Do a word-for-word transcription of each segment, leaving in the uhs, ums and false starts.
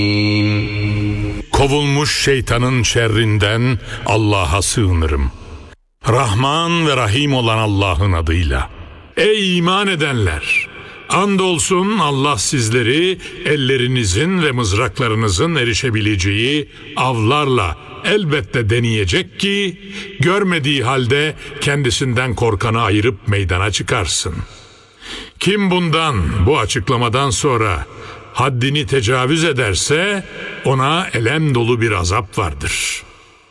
Kovulmuş şeytanın şerrinden Allah'a sığınırım. Rahman ve Rahim olan Allah'ın adıyla. Ey iman edenler! Andolsun Allah sizleri ellerinizin ve mızraklarınızın erişebileceği avlarla elbette deneyecek ki, görmediği halde kendisinden korkanı ayırıp meydana çıkarsın. Kim bundan, bu açıklamadan sonra haddini tecavüz ederse ona elem dolu bir azap vardır.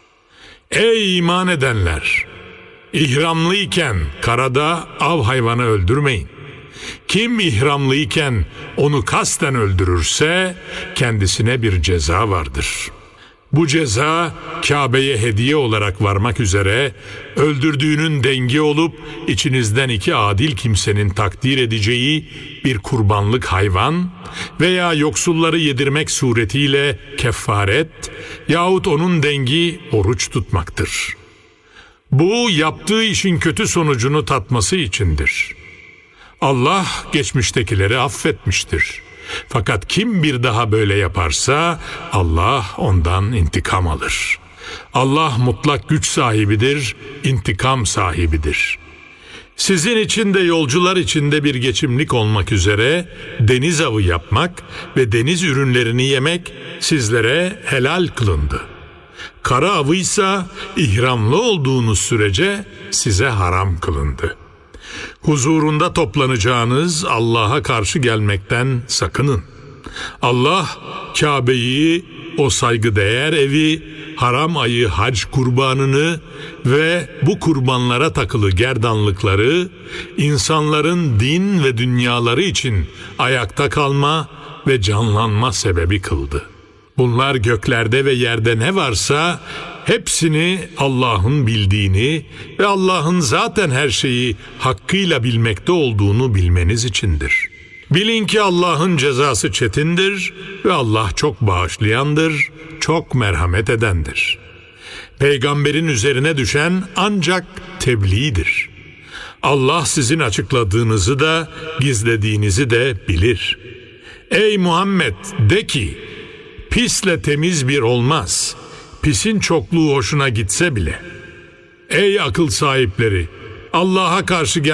Ey iman edenler! İhramlıyken karada av hayvanı öldürmeyin. Kim ihramlıyken onu kasten öldürürse kendisine bir ceza vardır. Bu ceza Kabe'ye hediye olarak varmak üzere öldürdüğünün dengi olup içinizden iki adil kimsenin takdir edeceği bir kurbanlık hayvan veya yoksulları yedirmek suretiyle kefaret yahut onun dengi oruç tutmaktır. Bu yaptığı işin kötü sonucunu tatması içindir. Allah geçmiştekileri affetmiştir. Fakat kim bir daha böyle yaparsa Allah ondan intikam alır. Allah mutlak güç sahibidir, intikam sahibidir. Sizin için de yolcular için de bir geçimlik olmak üzere deniz avı yapmak ve deniz ürünlerini yemek sizlere helal kılındı. Kara avıysa ihramlı olduğunuz sürece size haram kılındı. Huzurunda toplanacağınız Allah'a karşı gelmekten sakının. Allah Kabe'yi, o saygıdeğer evi, haram ayı hac kurbanını ve bu kurbanlara takılı gerdanlıkları insanların din ve dünyaları için ayakta kalma ve canlanma sebebi kıldı. Bunlar göklerde ve yerde ne varsa hepsini Allah'ın bildiğini ve Allah'ın zaten her şeyi hakkıyla bilmekte olduğunu bilmeniz içindir. Bilin ki Allah'ın cezası çetindir ve Allah çok bağışlayandır, çok merhamet edendir. Peygamberin üzerine düşen ancak tebliğdir. Allah sizin açıkladığınızı da gizlediğinizi de bilir. Ey Muhammed, de ki, pisle temiz bir olmaz. Pisin çokluğu hoşuna gitse bile. Ey akıl sahipleri! Allah'a karşı gel